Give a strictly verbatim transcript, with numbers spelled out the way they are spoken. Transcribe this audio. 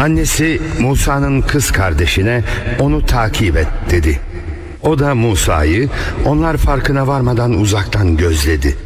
Annesi Musa'nın kız kardeşine onu takip et dedi. O da Musa'yı onlar farkına varmadan uzaktan gözledi.